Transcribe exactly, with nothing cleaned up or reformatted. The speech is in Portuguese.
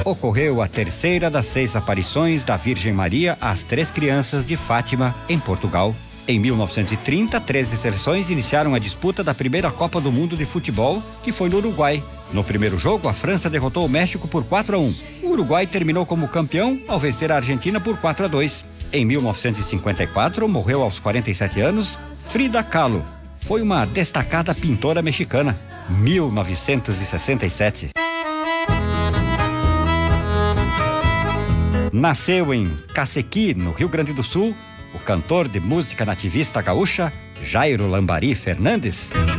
ocorreu a terceira das seis aparições da Virgem Maria às três crianças de Fátima, em Portugal. Em mil novecentos e trinta, treze seleções iniciaram a disputa da primeira Copa do Mundo de Futebol, que foi no Uruguai. No primeiro jogo, a França derrotou o México por quatro a um. O Uruguai terminou como campeão ao vencer a Argentina por quatro a dois. Em mil novecentos e cinquenta e quatro, morreu aos quarenta e sete anos Frida Kahlo. Foi uma destacada pintora mexicana. mil novecentos e sessenta e sete. Nasceu em Cacequi, no Rio Grande do Sul, o cantor de música nativista gaúcha Jairo Lambari Fernandes.